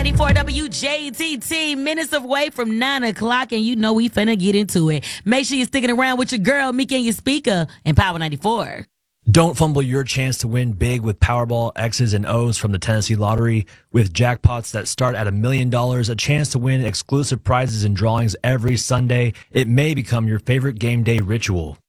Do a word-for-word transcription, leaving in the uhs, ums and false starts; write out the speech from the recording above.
ninety-four W J T T, minutes away from nine o'clock, and you know we finna get into it. Make sure you're sticking around with your girl, Mika, and your speaker, and Power ninety-four. Don't fumble your chance to win big with Powerball X's and O's from the Tennessee Lottery. With jackpots that start at a million dollars, a chance to win exclusive prizes and drawings every Sunday, it may become your favorite game day ritual.